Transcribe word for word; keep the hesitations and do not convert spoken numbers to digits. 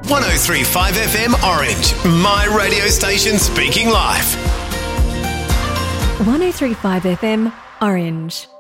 one oh three point five F M Orange, my radio station speaking life. one oh three point five F M Orange.